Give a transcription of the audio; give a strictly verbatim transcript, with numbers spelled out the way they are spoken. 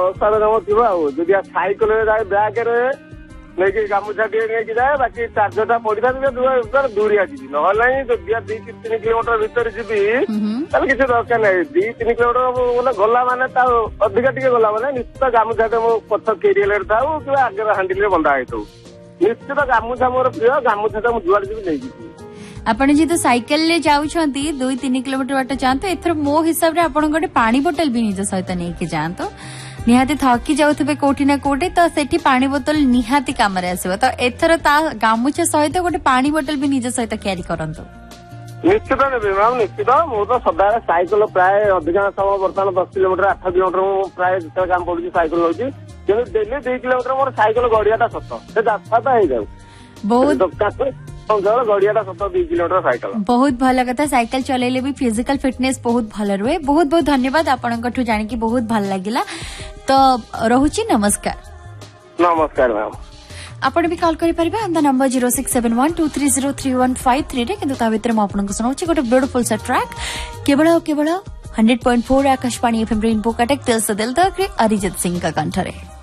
ସରଞ୍ଜାମ ଥିବ ଆଉ ଯଦି ସାଇକେଲରେ ଯାଏ ବ୍ୟାଗରେ ନେଇକି ଗାମୁଛା ଟିକେ ନେଇକି ଯାଏ ବାକି ଚାର୍ଜରଟା ପଡିଥାଏ ଦୂରିଆ ଯିବି ନହେଲେ ନାହିଁ ଯଦି ଦି ତିନି କିଲୋମିଟର ଭିତରେ ଯିବି ତାହେଲେ କିଛି ଦରକାର ନାହିଁ ଦି ତିନି କିଲୋମିଟର ବୋଲେ ଗଲା ମାନେ ତା ଅଧିକା ଟିକେ ଗଲା ମାନେ ନିଶ୍ଚିତ ଗାମୁଛାଟେ ମୋ ପଛ କେରିଏଲରେ ଥାଉ କିମ୍ବା ଆଗରେ ହାଣ୍ଡିଲରେ ବନ୍ଧା ହେଇଥାଉ ନିଶ୍ଚିତ ଗାମୁଛା ମୋର ପ୍ରିୟ ଗାମୁଛାଟା ମୁଁ ଯୁଆଡେ ଯିବି ନେଇକି ଯିବି। ଆପଣ ଯେହେତୁ ସାଇକେଲ ରେ ଯାଉଛନ୍ତି ଦୁଇ ତିନି କିଲୋମିଟର ବାଟ ଯାଆନ୍ତୁ ଏଥର ମୋ ହିସାବରେ ଆପଣ ଗୋଟେ ପାଣି ବୋତଲ ବି ନିଜ ସହିତ ନେଇକି ଯାଆନ୍ତୁ निहाती थकी जाउथिबे कोठी ना कोठी तो सेठी पानी बोतल निहाती कामरे आसीबो तो एथर ता गामुछा सहित गोटे पानी बोतल भी निज सहित क्यारी करंतु निश्चित नेबे मैम निश्चित मु तो सदा साइकिल प्राय अधिकांश समय बर्तमान दस किलोमीटर आठ किलोमीटर प्राय जिते काम पड़ुची साइकिल होची जेने डेली दो किलोमीटर मोर साइकिल गड़ियाटा सत से रास्ता हो जाऊ बहुत गड़ियाटा सत दो किलोमीटर साइकिल बहुत भल कथा साइकिल चलेले भी फिजिकल फिटनेस बहुत भल रुए बहुत बहुत धन्यवाद आपनकठु जानि कि बहुत भल लागिला तो रहुची नमस्कार नमस्कार मैम आपण भी कॉल करि परबे on the number zero six seven one two three zero three one five three रे किंतु ता भीतर म आपन को सुनाउची गोटे ब्यूटीफुल सा ट्रैक केवल केवल one hundred point four Akashvani FM rainbow Cuttack दिल से दिल तक अरिजीत सिंह का कंठ रे।